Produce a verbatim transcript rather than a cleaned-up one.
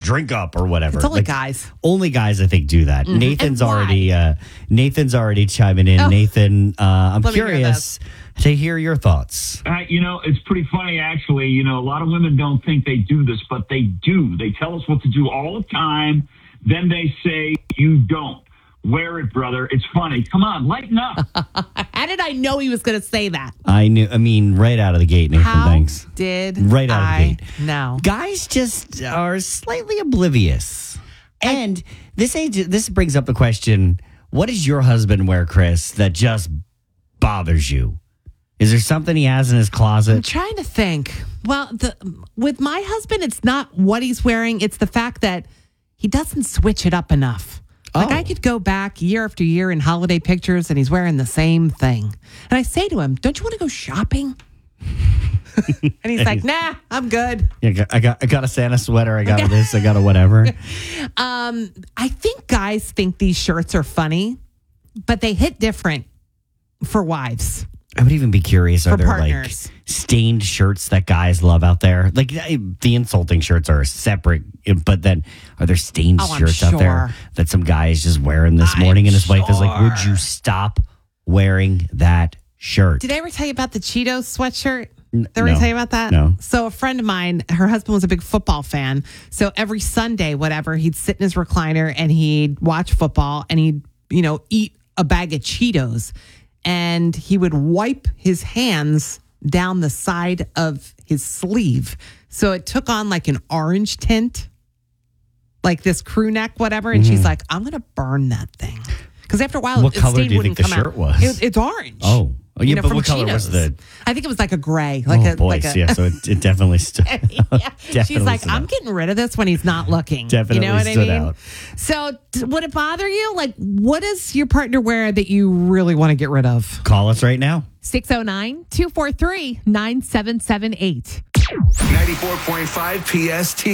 drink up or whatever. It's only Like, guys. Only guys, I think, do that. Mm-hmm. Nathan's And why? already uh, Nathan's already chiming in. Oh. Nathan, uh, I'm Let me hear curious to hear your thoughts. Uh, you know, it's pretty funny, actually. You know, a lot of women don't think they do this, but they do. They tell us what to do all the time. Then they say, you don't. Wear it, brother. It's funny. Come on, lighten up. How did I know he was going to say that? I knew. I mean, right out of the gate, Nathan. How Thanks. did Right out I of the gate. know? Guys just are slightly oblivious. And this age, this brings up the question: what does your husband wear, Chris, that just bothers you? Is there something he has in his I'm closet? trying to think. Well, the, with my husband, it's not what he's wearing. It's the fact that he doesn't switch it up enough. Like Oh. I could go back year after year in holiday pictures and he's wearing the same thing. And I say to him, don't you want to go shopping? And he's like, nah, I'm good. Yeah, I got, I got, I got a Santa sweater. I got a this. I got a whatever. Um, I think guys think these shirts are funny, but they hit different for wives. I would even be curious: are For there partners. like stained shirts that guys love out there? Like the insulting shirts are separate, but then are there stained Oh, I'm shirts out there sure. that some guy is just wearing this I'm morning, and his wife is like, "Would sure. you stop wearing that shirt?" Did I ever tell you about the Cheetos sweatshirt? N- Did I ever no. tell you about that? No. So a friend of mine, her husband was a big football fan. So every Sunday, whatever, he'd sit in his recliner and he'd watch football and he'd, you know, eat a bag of Cheetos. And he would wipe his hands down the side of his sleeve. So it took on like an orange tint, like this crew neck, whatever. And she's like, I'm going to burn that thing. Because after a while, What it color stain do you wouldn't think the come shirt out. was? It- it's orange. Oh, oh yeah, You know, but from what color was Cheetos. the? I think it was like a gray. Like oh a, boy, like a, yeah. So it, it definitely stood. yeah. She's Definitely like, stood I'm out. getting rid of this when he's not looking. Definitely you know what stood I mean? out. So, d- would it bother you? Like, what does your partner wear that you really want to get rid of? Call us right now. six oh nine, two four three, nine seven seven eight. ninety-four point five P S T.